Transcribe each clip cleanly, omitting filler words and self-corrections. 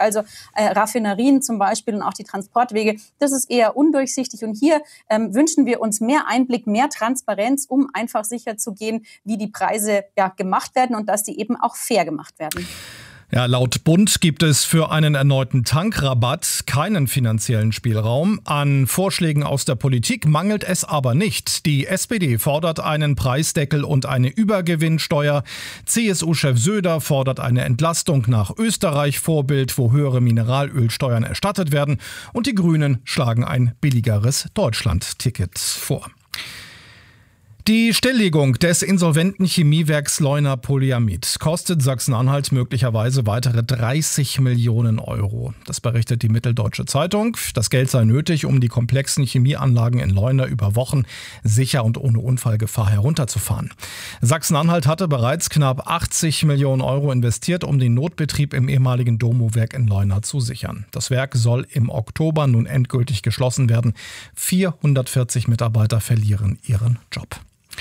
also Raffinerien zum Beispiel und auch die Transportwege. Das ist eher undurchsichtig und hier wünschen wir uns mehr Einblick, mehr Transparenz, um einfach sicherzugehen, wie die Preise gemacht werden und dass die eben auch fair gemacht werden. Ja, laut Bund gibt es für einen erneuten Tankrabatt keinen finanziellen Spielraum. An Vorschlägen aus der Politik mangelt es aber nicht. Die SPD fordert einen Preisdeckel und eine Übergewinnsteuer. CSU-Chef Söder fordert eine Entlastung nach Österreich-Vorbild, wo höhere Mineralölsteuern erstattet werden. Und die Grünen schlagen ein billigeres Deutschland-Ticket vor. Die Stilllegung des insolventen Chemiewerks Leuna Polyamid kostet Sachsen-Anhalt möglicherweise weitere 30 Millionen Euro. Das berichtet die Mitteldeutsche Zeitung. Das Geld sei nötig, um die komplexen Chemieanlagen in Leuna über Wochen sicher und ohne Unfallgefahr herunterzufahren. Sachsen-Anhalt hatte bereits knapp 80 Millionen Euro investiert, um den Notbetrieb im ehemaligen Domo-Werk in Leuna zu sichern. Das Werk soll im Oktober nun endgültig geschlossen werden. 440 Mitarbeiter verlieren ihren Job.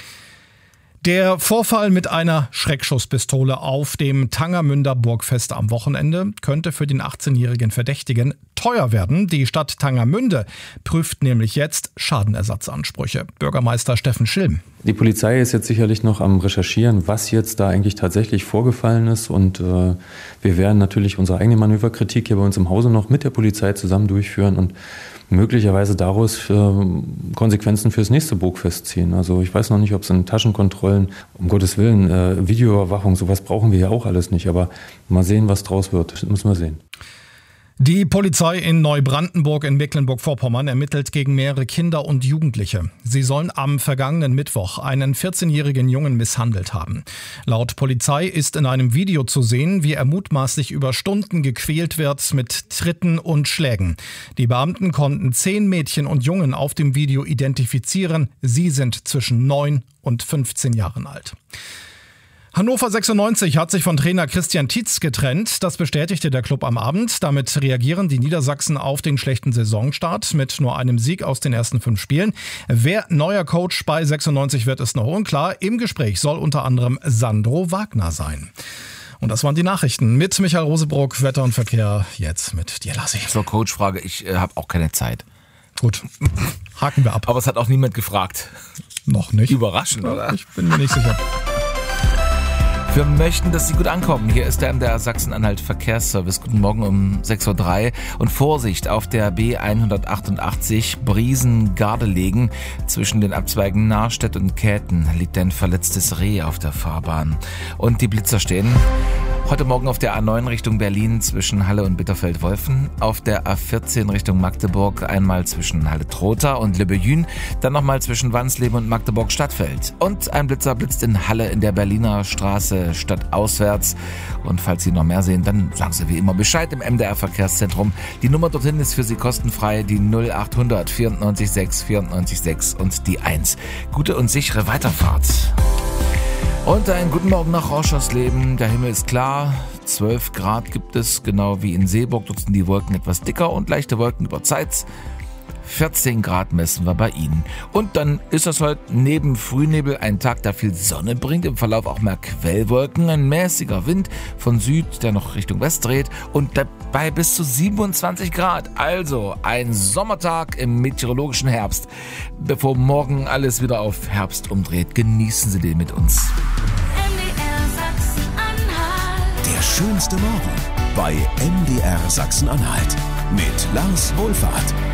Der Vorfall mit einer Schreckschusspistole auf dem Tangermünder Burgfest am Wochenende könnte für den 18-jährigen Verdächtigen teuer werden. Die Stadt Tangermünde prüft nämlich jetzt Schadenersatzansprüche. Bürgermeister Steffen Schilm. Die Polizei ist jetzt sicherlich noch am Recherchieren, was jetzt da eigentlich tatsächlich vorgefallen ist. Und wir werden natürlich unsere eigene Manöverkritik hier bei uns im Hause noch mit der Polizei zusammen durchführen und möglicherweise daraus Konsequenzen fürs nächste Burgfest ziehen. Also ich weiß noch nicht, ob es in Taschenkontrollen, um Gottes Willen, Videoüberwachung, sowas brauchen wir ja auch alles nicht. Aber mal sehen, was draus wird. Das müssen wir sehen. Die Polizei in Neubrandenburg in Mecklenburg-Vorpommern ermittelt gegen mehrere Kinder und Jugendliche. Sie sollen am vergangenen Mittwoch einen 14-jährigen Jungen misshandelt haben. Laut Polizei ist in einem Video zu sehen, wie er mutmaßlich über Stunden gequält wird mit Tritten und Schlägen. Die Beamten konnten 10 Mädchen und Jungen auf dem Video identifizieren. Sie sind zwischen 9 und 15 Jahren alt. Hannover 96 hat sich von Trainer Christian Tietz getrennt. Das bestätigte der Klub am Abend. Damit reagieren die Niedersachsen auf den schlechten Saisonstart mit nur einem Sieg aus den ersten 5 Spielen. Wer neuer Coach bei 96 wird, ist noch unklar. Im Gespräch soll unter anderem Sandro Wagner sein. Und das waren die Nachrichten mit Michael Rosebrock, Wetter und Verkehr. Jetzt mit dir, Lassi. Zur Coach-Frage, ich habe auch keine Zeit. Gut, haken wir ab. Aber es hat auch niemand gefragt. Noch nicht. Überraschend, oder? Ich bin mir nicht sicher. Wir möchten, dass Sie gut ankommen. Hier ist der MDR Sachsen-Anhalt Verkehrsservice. Guten Morgen um 6.03 Uhr. Und Vorsicht auf der B188 Briesen-Gardelegen. Zwischen den Abzweigen Nahrstedt und Käthen liegt ein verletztes Reh auf der Fahrbahn. Und die Blitzer stehen heute Morgen auf der A9 Richtung Berlin zwischen Halle und Bitterfeld-Wolfen. Auf der A14 Richtung Magdeburg einmal zwischen Halle-Trotha und Lübbejün. Dann nochmal zwischen Wansleben und Magdeburg-Stadtfeld. Und ein Blitzer blitzt in Halle in der Berliner Straße stadtauswärts. Und falls Sie noch mehr sehen, dann sagen Sie wie immer Bescheid im MDR Verkehrszentrum. Die Nummer dorthin ist für Sie kostenfrei, die 0800 94 6 94 6 und die 1. Gute und sichere Weiterfahrt. Und einen guten Morgen nach Rauschausleben. Der Himmel ist klar. 12 Grad gibt es, genau wie in Seeburg. Dort sind die Wolken etwas dicker und leichte Wolken über Zeitz. 14 Grad messen wir bei Ihnen. Und dann ist das heute neben Frühnebel ein Tag, der viel Sonne bringt, im Verlauf auch mehr Quellwolken, ein mäßiger Wind von Süd, der noch Richtung West dreht und dabei bis zu 27 Grad. Also ein Sommertag im meteorologischen Herbst. Bevor morgen alles wieder auf Herbst umdreht, genießen Sie den mit uns. MDR Sachsen-Anhalt. Der schönste Morgen bei MDR Sachsen-Anhalt mit Lars Wohlfahrt.